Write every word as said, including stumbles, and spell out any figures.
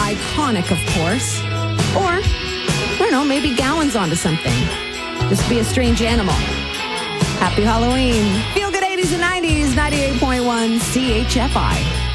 iconic, of course. Or, I don't know, maybe Gowan's onto something. Just be a strange animal. Happy Halloween. Feel good eighties and nineties, ninety-eight point one C H F I.